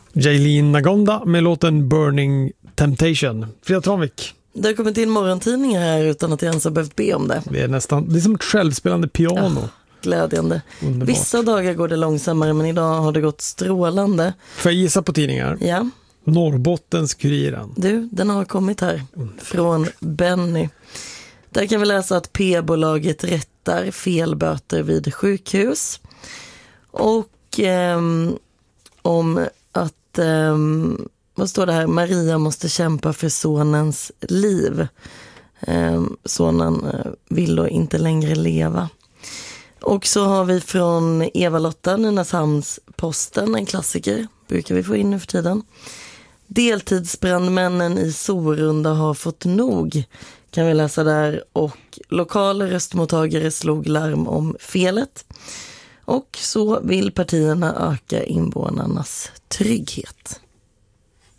Jailin Nagonda med låten Burning Temptation. Frida Tranvik. Det har kommit in morgontidningar här utan att jag ens har behövt be om det. Det är som ett självspelande piano. Glädjande. Underbart. Vissa dagar går det långsammare, men idag har det gått strålande. Får jag gissa på tidningar? Ja. Norrbottens-Kuriren. Du, den har kommit här. Från Benny. Där kan vi läsa att P-bolaget rättar felböter vid sjukhus. Och om att, vad står det här? Maria måste kämpa för sonens liv. Sonen vill då inte längre leva. Och så har vi från Eva-Lotta, Nynäshamns-Posten, en klassiker. Brukar vi få in nu för tiden. Deltidsbrandmännen i Sorunda har fått nog, kan vi läsa där. Och lokala röstmottagare slog larm om felet. Och så vill partierna öka invånarnas trygghet.